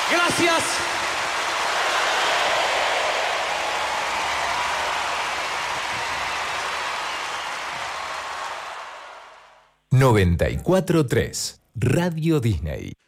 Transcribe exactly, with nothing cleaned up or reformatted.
Gracias. noventa y cuatro punto tres Radio Disney.